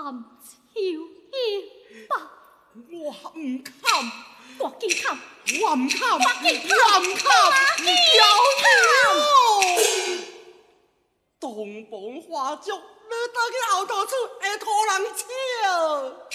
含秋叶吧。 我唔堪， 赶紧砍！ 我唔堪， 赶紧砍！ 我唔堪，有东方花烛，你等去后头厝会讨人笑。